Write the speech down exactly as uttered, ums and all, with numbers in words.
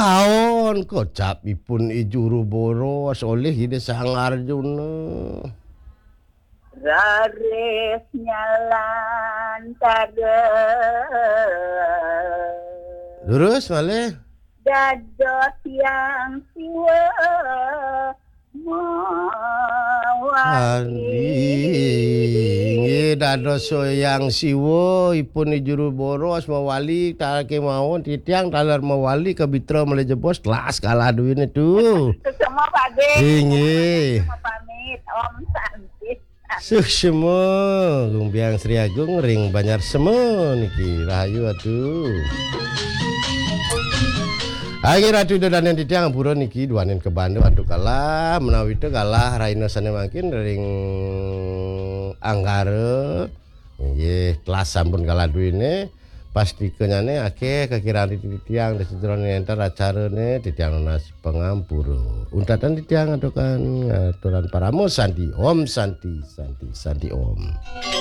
kaon kocap ipun ijuru boros oleh hide Sangarjuna. Raris nyalan tada Terus malih dados yang siwa Nggih dados yang siwa ipun ijuru boros mawali take mawon titiang taler mawali ke Bitra mulai jebos kelas kalah duwine tuh. Semua Pak De. Nggih. Pamit Om Santi. Suksema Gumbiang Sri Agung ring Banyar Semo niki rahayu atuh. Akhir atuh dan titiang buron niki duanen ke Bandung atuh kalah menawi teu kalah raina sane mangkin ring Anggara. Nggih kelas sampun kalah duwine pasti kenyane akeh kakiraan titiang desejroning enter acarane titiang nas pengampura. Untatan titiang atukan aturan paramo Santi Om Santi Santi Santi Om.